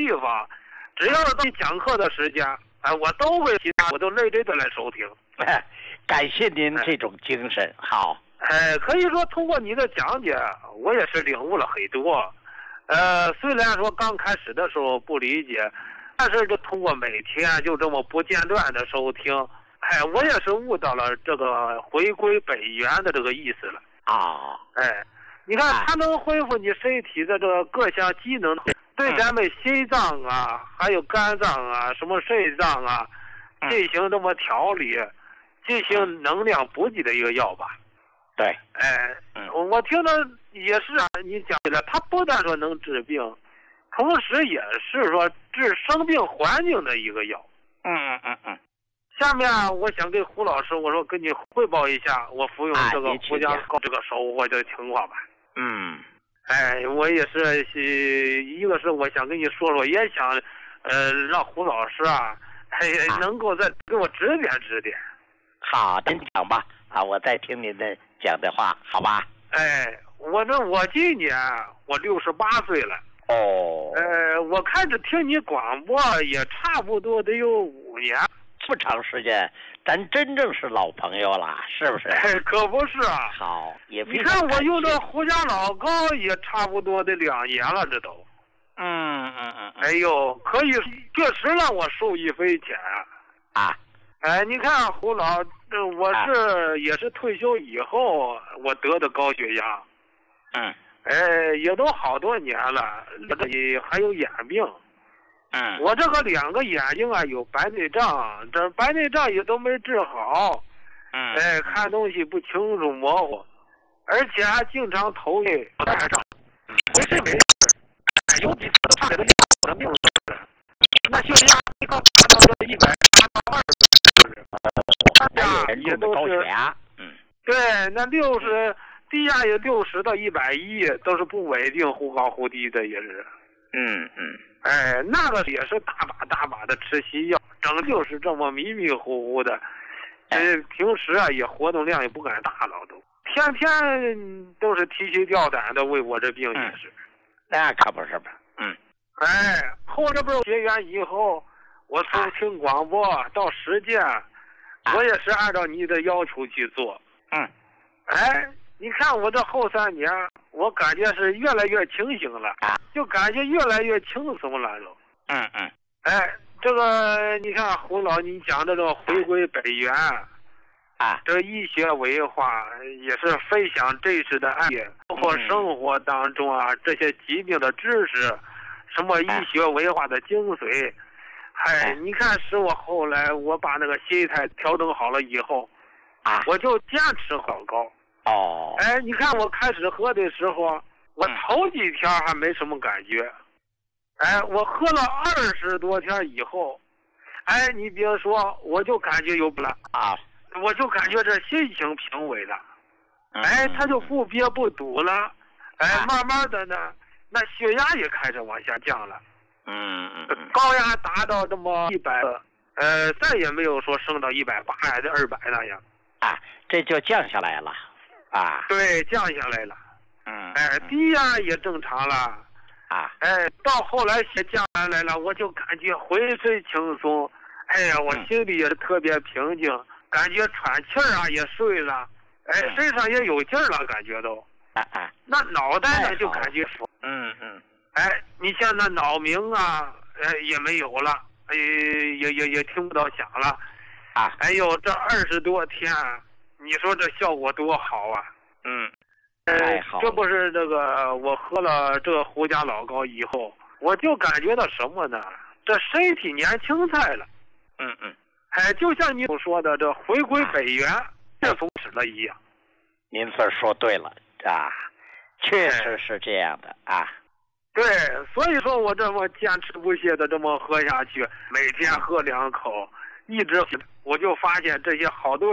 地方，只要是你讲课的时间，我都会我都认真的来收听。 感谢您这种精神，好。 可以说通过你的讲解，我也是领悟了很多。虽然说刚开始的时候不理解，但是就通过每天就这么不间断的收听，我也是悟到了这个回归本源的这个意思了。你看它能恢复你身体的这个各项机能，对咱们心脏啊，还有肝脏啊，什么肾脏啊，进行这么调理，进行能量补给的一个药吧。 对， 我听着也是你讲的，它不但说能治病，同时也是说治生病环境的一个药。下面我想跟胡老师，我说跟你汇报一下我服用这个胡家膏这个收获的情况吧。我也是一个是我想跟你说说，也想让胡老师能够再给我指点指点。 好，您讲吧，我再听您的讲的话，好吧？ 我今年我68岁了。我开始听你广播也差不多得有5年。 不长时间，咱真正是老朋友了，是不是？ 可不是啊。 好，也你看我用这胡家老膏也差不多得2年了，这都。哎呦，可以确实让我受益匪浅啊。你看胡老，我也是退休以后我得的高血压。也都好多年了，还有眼病。我这个2个眼睛有白内障，这白内障也都没治好。看东西不清楚模糊，而且还经常头晕。没事，有几次都差点都要命了。那血压一高达到这120，也都是对，那60低压也60到110，都是不稳定，忽高忽低的也是。那个也是大把的吃西药，整就是这么迷迷糊糊的。平时也活动量也不敢大了，都天天都是提心吊胆的为我这病也是。 那可不是吧？ 后来不是学员以后，我从听广播到实践，我也是按照你的要求去做。你看我这后3年，我感觉是越来越清醒了，就感觉越来越轻松了都。这个你看胡老，你讲这个回归本源，这个医学文化也是分享真实的爱，包括生活当中这些疾病的知识，什么医学文化的精髓。你看使我后来我把那个心态调整好了以后，我就坚持老膏。你看我开始喝的时候，我头几天还没什么感觉。我喝了20多天以后，你别说，我就感觉有不了我就感觉这心情平稳了。它就不憋不堵了。慢慢的呢，那血压也开始往下降了。高压达到这么100，再也没有说升到180、200那样。 这就降下来了。 对，降下来了。低压也正常了。到后来血降下来了，我就感觉浑身轻松。我心里也是特别平静，感觉喘气也顺了。身上也有劲了，感觉都。那脑袋呢就感觉你像那脑鸣也没有了，也听不到响了。这20多天，你说这效果多好啊！这不是这个我喝了这个胡家老膏以后，我就感觉到什么呢？这身体年轻态了。就像你所说的，这回归本源，这从始了一样。 您说对了确实是这样的对，所以说我这么坚持不懈的这么喝下去，每天喝2口，一直我就发现这些好多